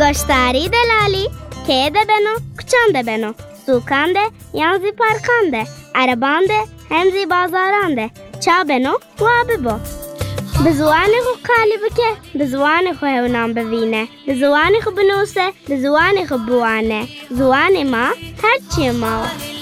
گشتاری دلالی که ده بنو کچان ده بنو سوکان ده یانزی پارکان ده عربان ده همزی بازاران ده چا بنو و ببو به زوانی خو قالی بکه به زوانی خو هونام بوینه به زوانی خو بنوسه به زوانی خو بوانه زوانی ما هرچی ما